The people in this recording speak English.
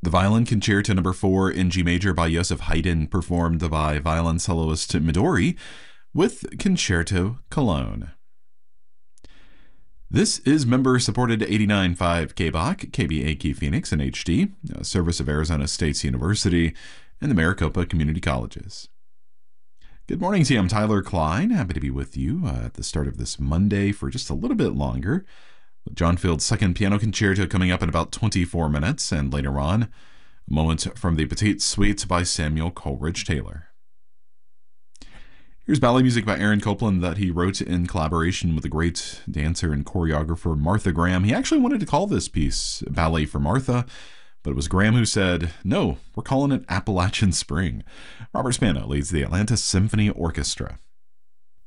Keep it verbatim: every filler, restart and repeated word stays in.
The Violin Concerto Number four in G Major by Joseph Haydn, performed by violin soloist Midori with Concerto Cologne. This is member-supported eighty-nine point five K B O C, K B A Q Phoenix in H D, a service of Arizona State University and the Maricopa Community Colleges. Good morning to you. I'm Tyler Klein. Happy to be with you uh, at the start of this Monday for just a little bit longer. John Field's second piano concerto coming up in about twenty-four minutes, and later on, a moment from the Petite Suite by Samuel Coleridge Taylor. Here's ballet music by Aaron Copland that he wrote in collaboration with the great dancer and choreographer Martha Graham. He actually wanted to call this piece Ballet for Martha, but it was Graham who said, no, we're calling it Appalachian Spring. Robert Spano leads the Atlanta Symphony Orchestra.